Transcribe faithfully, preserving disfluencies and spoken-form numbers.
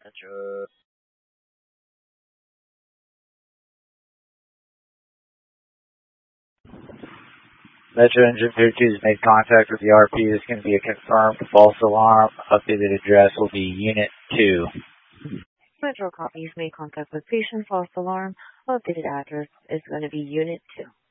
Metro. Metro Engine thirty-two has made contact with the R P. This is going to be a confirmed false alarm. Updated address will be Unit two. Metro copies made contact with patient false alarm. Updated address is going to be Unit two.